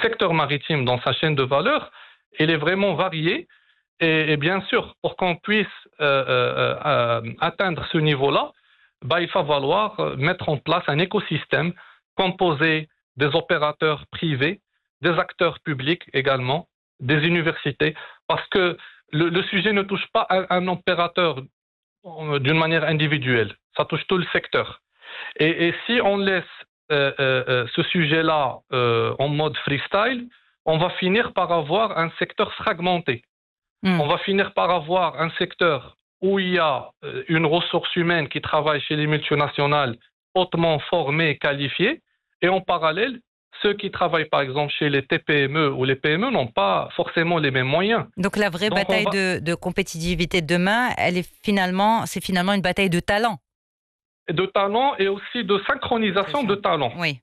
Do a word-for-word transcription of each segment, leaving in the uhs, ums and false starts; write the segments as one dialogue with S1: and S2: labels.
S1: secteur maritime dans sa chaîne de valeur, il est vraiment varié. Et, et bien sûr, pour qu'on puisse euh, euh, euh, atteindre ce niveau-là, bah, il va falloir mettre en place un écosystème composé des opérateurs privés, des acteurs publics également, des universités, parce que le, le sujet ne touche pas un, un opérateur d'une manière individuelle, ça touche tout le secteur. Et, et si on laisse euh, euh, ce sujet-là euh, en mode freestyle, on va finir par avoir un secteur fragmenté. Mm. On va finir par avoir un secteur où il y a une ressource humaine qui travaille chez les multinationales hautement formée et qualifiée, et en parallèle, ceux qui travaillent par exemple chez les T P M E ou les P M E n'ont pas forcément les mêmes moyens.
S2: Donc la vraie Donc bataille va... de, de compétitivité de demain, elle est finalement, c'est finalement une bataille de talent.
S1: De talent et aussi de synchronisation de talent.
S2: Oui.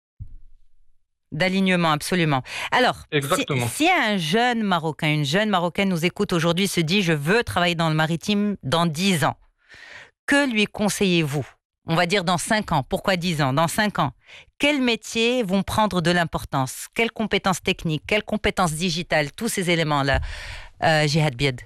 S2: D'alignement, absolument. Alors,
S1: Exactement.
S2: si, si un jeune Marocain, une jeune Marocaine nous écoute aujourd'hui, se dit « je veux travailler dans le maritime dans dix ans », que lui conseillez-vous ? On va dire dans cinq ans. Pourquoi dix ans ? Dans cinq ans. Quels métiers vont prendre de l'importance ? Quelles compétences techniques ? Quelles compétences digitales ? Tous ces éléments-là, euh, Jihad Bied.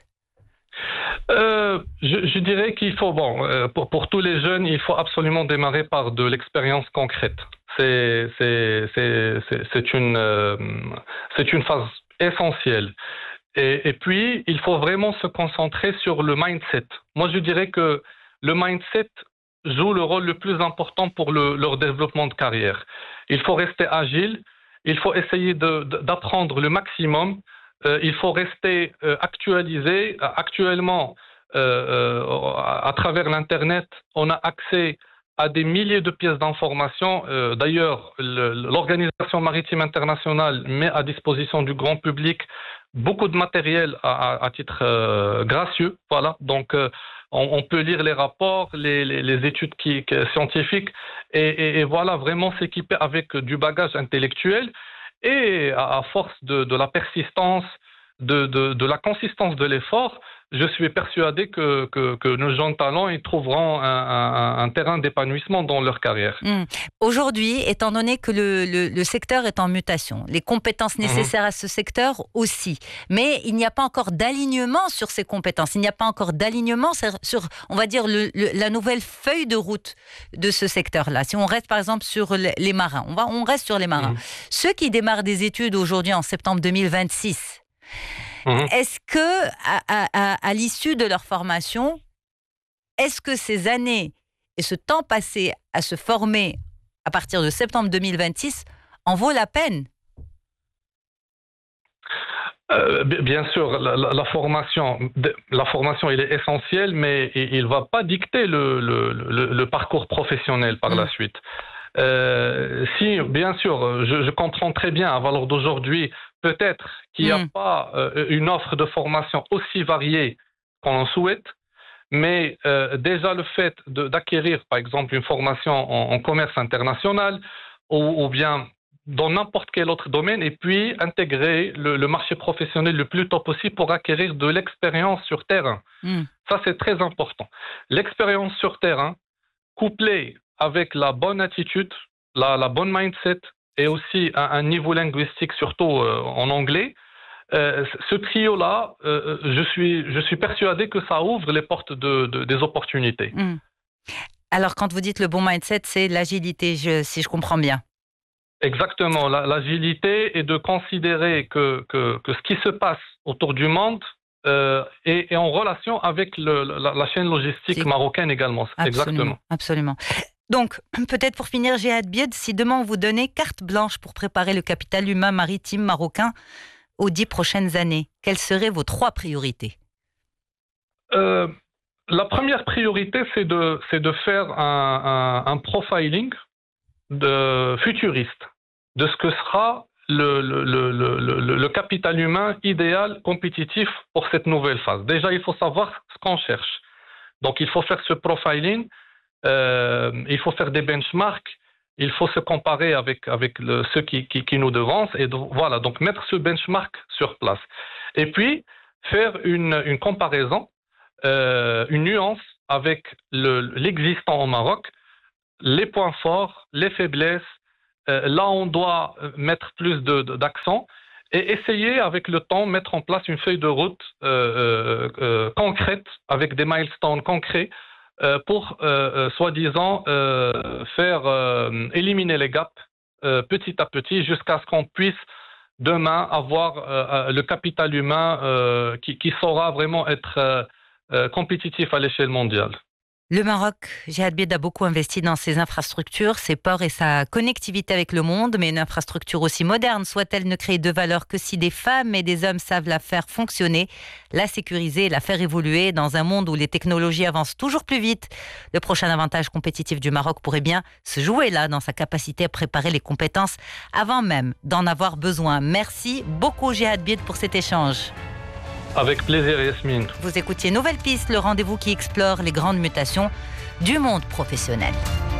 S1: Euh, je, je dirais qu'il faut, bon, euh, pour, pour tous les jeunes, il faut absolument démarrer par de l'expérience concrète. C'est, c'est, c'est, c'est, c'est, une, euh, c'est une phase essentielle. Et, et puis, il faut vraiment se concentrer sur le mindset. Moi, je dirais que le mindset joue le rôle le plus important pour le, leur développement de carrière. Il faut rester agile, il faut essayer de, de, d'apprendre le maximum. Euh, il faut rester euh, actualisé. Actuellement, euh, euh, à, à travers l'Internet, on a accès à des milliers de pièces d'information. Euh, d'ailleurs, le, l'Organisation maritime internationale met à disposition du grand public beaucoup de matériel à, à, à titre euh, gracieux. Voilà. Donc, euh, on, on peut lire les rapports, les, les, les études qui, qui, scientifiques, et, et, et voilà, vraiment s'équiper avec du bagage intellectuel. Et à force de, de la persistance, de, de, de la consistance de l'effort, je suis persuadé que, que, que nos jeunes talents ils trouveront un, un, un terrain d'épanouissement dans leur carrière.
S2: Mmh. Aujourd'hui, étant donné que le, le, le secteur est en mutation, les compétences nécessaires mmh. à ce secteur aussi, mais il n'y a pas encore d'alignement sur ces compétences, il n'y a pas encore d'alignement sur, sur on va dire, le, le, la nouvelle feuille de route de ce secteur-là. Si on reste par exemple sur les marins, on, va, on reste sur les marins. Mmh. Ceux qui démarrent des études aujourd'hui en septembre deux mille vingt-six, Mmh. Est-ce que, à, à, à l'issue de leur formation, est-ce que ces années et ce temps passé à se former à partir de septembre deux mille vingt-six en vaut la peine ?
S1: Euh, bien sûr, la, la, la formation, la formation, il est essentielle, mais il ne va pas dicter le, le, le, le parcours professionnel par mmh. la suite. Euh, si, bien sûr, je, je comprends très bien, à valeur d'aujourd'hui, peut-être qu'il n'y a mmh. pas euh, une offre de formation aussi variée qu'on en souhaite, mais euh, déjà le fait de, d'acquérir, par exemple, une formation en, en commerce international ou, ou bien dans n'importe quel autre domaine, et puis intégrer le, le marché professionnel le plus tôt possible pour acquérir de l'expérience sur terrain. Mmh. Ça, c'est très important. L'expérience sur terrain, couplée avec la bonne attitude, la, la bonne mindset et aussi un, un niveau linguistique, surtout euh, en anglais, euh, ce trio-là, euh, je suis, je suis persuadé que ça ouvre les portes de, de, des opportunités.
S2: Mmh. Alors, quand vous dites le bon mindset, c'est l'agilité, je, si je comprends bien.
S1: Exactement, la, l'agilité est de considérer que, que, que ce qui se passe autour du monde euh, est, est en relation avec le, la, la chaîne logistique c'est... marocaine également.
S2: Absolument,
S1: Exactement.
S2: Absolument. Donc, peut-être pour finir, Jihad Bied, si demain on vous donnait carte blanche pour préparer le capital humain maritime marocain aux dix prochaines années, quelles seraient vos trois priorités ?
S1: euh, La première priorité, c'est de, c'est de faire un, un, un profiling de futuriste, de ce que sera le, le, le, le, le, le capital humain idéal, compétitif pour cette nouvelle phase. Déjà, il faut savoir ce qu'on cherche. Donc, il faut faire ce profiling. Euh, il faut faire des benchmarks, il faut se comparer avec, avec le, ceux qui, qui, qui nous devancent, et donc, voilà, donc mettre ce benchmark sur place. Et puis, faire une, une comparaison, euh, une nuance avec le, l'existant au Maroc, les points forts, les faiblesses, Euh, là, on doit mettre plus de, de, d'accent et essayer, avec le temps, mettre en place une feuille de route euh, euh, euh, concrète, avec des milestones concrets, euh, pour, euh, euh, soi-disant, euh, faire euh, éliminer les gaps euh, petit à petit, jusqu'à ce qu'on puisse demain avoir euh, le capital humain euh, qui, qui saura vraiment être euh, euh, compétitif à l'échelle mondiale.
S2: Le Maroc, Jihad Bied, a beaucoup investi dans ses infrastructures, ses ports et sa connectivité avec le monde, mais une infrastructure aussi moderne soit-elle ne crée de valeur que si des femmes et des hommes savent la faire fonctionner, la sécuriser et la faire évoluer dans un monde où les technologies avancent toujours plus vite. Le prochain avantage compétitif du Maroc pourrait bien se jouer là, dans sa capacité à préparer les compétences avant même d'en avoir besoin. Merci beaucoup Jihad Bied pour cet échange.
S1: Avec plaisir, Yasmine.
S2: Vous écoutiez Nouvelle Piste, le rendez-vous qui explore les grandes mutations du monde professionnel.